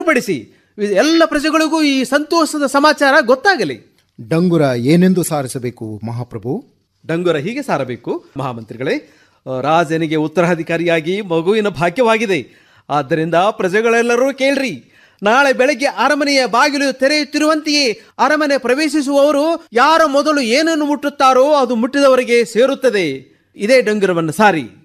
ಪಡಿಸಿ ಎಲ್ಲ ಪ್ರಜೆಗಳಿಗೂ ಈ ಸಂತೋಷದ ಸಮಾಚಾರ ಗೊತ್ತಾಗಲಿ. ಡಂಗುರ ಏನೆಂದು ಸಾರಿಸಬೇಕು ಮಹಾಪ್ರಭು? ಡಂಗುರ ಹೀಗೆ ಸಾರಬೇಕು ಮಹಾಮಂತ್ರಿಗಳೇ, ರಾಜನಿಗೆ ಉತ್ತರಾಧಿಕಾರಿಯಾಗಿ ಮಗುವಿನ ಭಾಗ್ಯವಾಗಿದೆ. ಆದ್ದರಿಂದ ಪ್ರಜೆಗಳೆಲ್ಲರೂ ಕೇಳ್ರಿ, ನಾಳೆ ಬೆಳಗ್ಗೆ ಅರಮನೆಯ ಬಾಗಿಲು ತೆರೆಯುತ್ತಿರುವಂತೆಯೇ ಅರಮನೆ ಪ್ರವೇಶಿಸುವವರು ಯಾರ ಮೊದಲು ಏನನ್ನು ಮುಟ್ಟುತ್ತಾರೋ ಅದು ಮುಟ್ಟಿದವರಿಗೆ ಸೇರುತ್ತದೆ. ಇದೇ ಡಂಗುರವನ್ನು ಸಾರಿ.